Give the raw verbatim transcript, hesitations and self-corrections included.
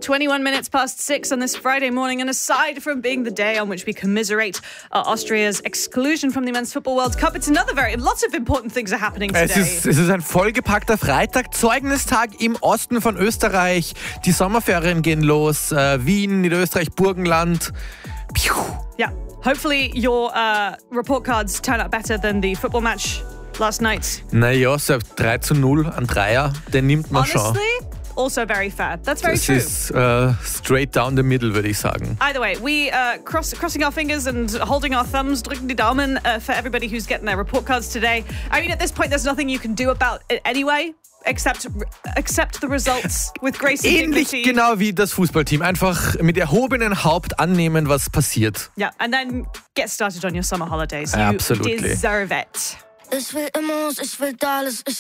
twenty-one minutes past six on this Friday morning, and aside from being the day on which we commiserate uh, Austria's exclusion from the Men's Football World Cup, it's another very, lots of important things are happening today. Es ist, es ist ein vollgepackter Freitag, Zeugnistag im Osten von Österreich. Die Sommerferien gehen los. Äh, Wien, Niederösterreich, Burgenland. Piu. Yeah, hopefully your uh, report cards turn out better than the football match last night. Naja, so drei zu null an Dreier, den nimmt man Honestly, schon. also very fair. That's very Das true. ist äh, straight down the middle, würde ich sagen. Either way, we uh, cross, crossing our fingers and holding our thumbs, drücken die Daumen uh, for everybody who's getting their report cards today. I mean, at this point, there's nothing you can do about it anyway, except accept the results with grace and Ähnlich dignity. genau wie das Fußballteam. Einfach mit erhobenem Haupt annehmen, was passiert. Yeah, and then get started on your summer holidays. You Absolutely. deserve it. Ich will immer, ich will alles, ich